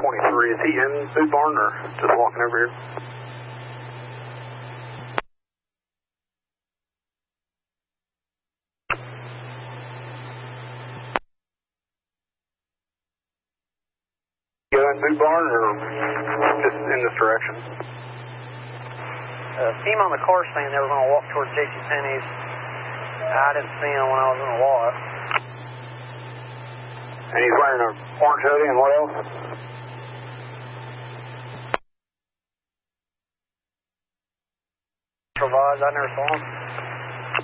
23. Is he in Boot Barn or just walking over here? Go in Boot Barn or just in this direction? See him on the car saying they were going to walk towards JCPenney's. I didn't see him when I was in the lot. And he's wearing an orange hoodie and what else? Provides, I never saw him.